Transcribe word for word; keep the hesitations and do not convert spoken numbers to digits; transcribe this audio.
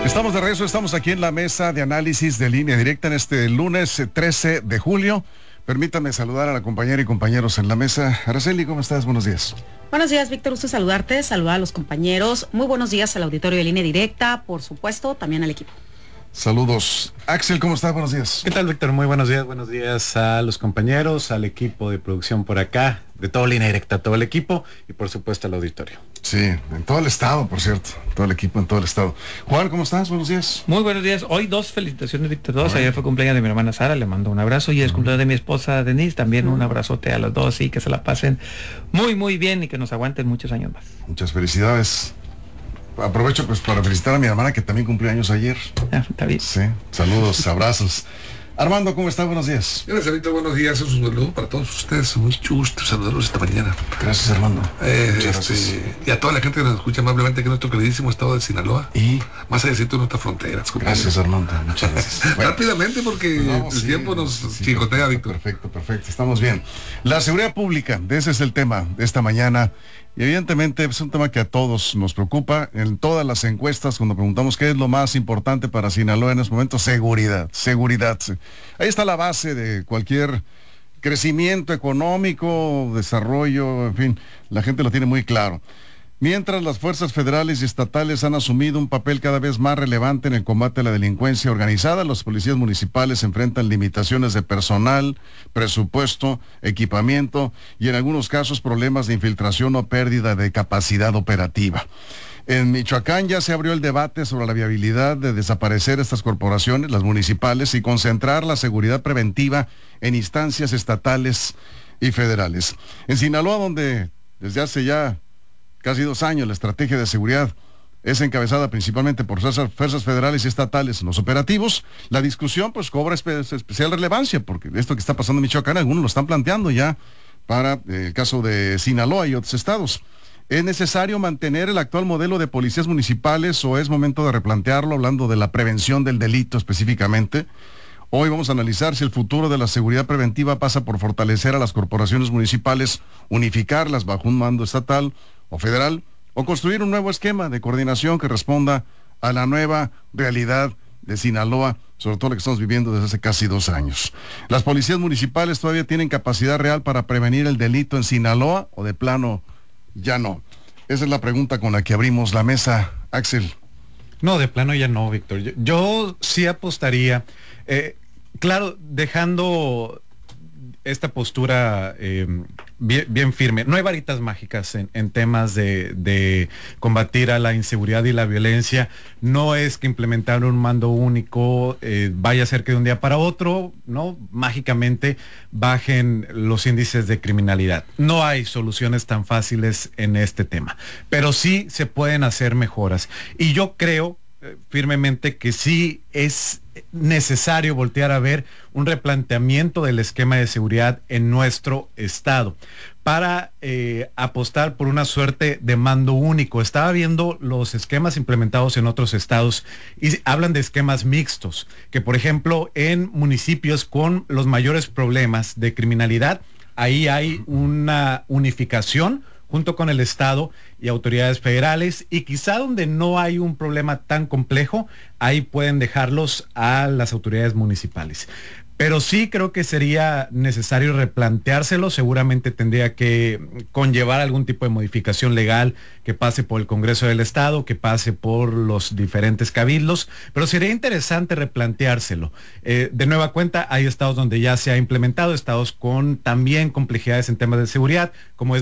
Estamos de regreso, estamos aquí en la mesa de análisis de Línea Directa en este lunes trece de julio. Permítame saludar a la compañera y compañeros en la mesa. Araceli, ¿cómo estás? Buenos días. Buenos días, Víctor, gusto saludarte, saludar a los compañeros. Muy buenos días al auditorio de Línea Directa, por supuesto, también al equipo. Saludos. Axel, ¿cómo estás? Buenos días. ¿Qué tal, Víctor? Muy buenos días, buenos días a los compañeros, al equipo de producción por acá, de todo Línea Directa, todo el equipo y por supuesto al auditorio. Sí, en todo el estado, por cierto, todo el equipo en todo el estado. Juan, ¿cómo estás? Buenos días. Muy buenos días. Hoy dos felicitaciones, Víctor. Dos. Ayer fue cumpleaños de mi hermana Sara, le mando un abrazo, y es cumpleaños de mi esposa Denise, también un abrazote a los dos y que se la pasen muy, muy bien y que nos aguanten muchos años más. Muchas felicidades. Aprovecho pues para felicitar a mi hermana que también cumplió años ayer. Ah, está bien. Sí, saludos, abrazos. Armando, ¿cómo está? Buenos días. Gracias, Víctor, buenos días. Es un saludo para todos ustedes. Mucho gusto saludarlos esta mañana. Gracias, Armando. Eh, Muchas este, gracias. Y a toda la gente que nos escucha amablemente aquí en nuestro queridísimo estado de Sinaloa. Y más allá de nuestras fronteras. gracias, Armando. Muchas gracias. Bueno, rápidamente porque no, el sí, tiempo nos sí, chicotea, perfecto, Víctor. Perfecto, perfecto. Estamos bien. La seguridad pública, ese es el tema de esta mañana. Y evidentemente es un tema que a todos nos preocupa. En todas las encuestas, cuando preguntamos qué es lo más importante para Sinaloa en este momento, seguridad, seguridad. Ahí está la base de cualquier crecimiento económico, desarrollo, en fin, la gente lo tiene muy claro. Mientras las fuerzas federales y estatales han asumido un papel cada vez más relevante en el combate a la delincuencia organizada, los policías municipales enfrentan limitaciones de personal, presupuesto, equipamiento y en algunos casos problemas de infiltración o pérdida de capacidad operativa. En Michoacán ya se abrió el debate sobre la viabilidad de desaparecer estas corporaciones, las municipales, y concentrar la seguridad preventiva en instancias estatales y federales. En Sinaloa, donde desde hace ya casi dos años la estrategia de seguridad es encabezada principalmente por fuerzas, fuerzas federales y estatales en los operativos, la discusión pues cobra espe especial relevancia, porque esto que está pasando en Michoacán, algunos lo están planteando ya para eh, el caso de Sinaloa y otros estados. ¿Es necesario mantener el actual modelo de policías municipales o es momento de replantearlo, hablando de la prevención del delito específicamente? Hoy vamos a analizar si el futuro de la seguridad preventiva pasa por fortalecer a las corporaciones municipales, unificarlas bajo un mando estatal o federal, o construir un nuevo esquema de coordinación que responda a la nueva realidad de Sinaloa, sobre todo lo que estamos viviendo desde hace casi dos años. ¿Las policías municipales todavía tienen capacidad real para prevenir el delito en Sinaloa o de plano ya no? Esa es la pregunta con la que abrimos la mesa. Axel. No, de plano ya no, Víctor. Yo, yo sí apostaría, eh, claro, dejando esta postura eh, bien, bien firme. No hay varitas mágicas en, en temas de, de combatir a la inseguridad y la violencia. No es que implementar un mando único eh, vaya a ser que de un día para otro, ¿no?, mágicamente bajen los índices de criminalidad. No hay soluciones tan fáciles en este tema, pero sí se pueden hacer mejoras. Y yo creo eh, firmemente que sí es necesario voltear a ver un replanteamiento del esquema de seguridad en nuestro estado para eh, apostar por una suerte de mando único. Estaba viendo los esquemas implementados en otros estados y hablan de esquemas mixtos, que por ejemplo en municipios con los mayores problemas de criminalidad, ahí hay una unificación junto con el Estado y autoridades federales, y quizá donde no hay un problema tan complejo, ahí pueden dejarlos a las autoridades municipales. Pero sí creo que sería necesario replanteárselo. Seguramente tendría que conllevar algún tipo de modificación legal que pase por el Congreso del Estado, que pase por los diferentes cabildos, pero sería interesante replanteárselo. Eh, de nueva cuenta, hay estados donde ya se ha implementado, estados con también complejidades en temas de seguridad, como es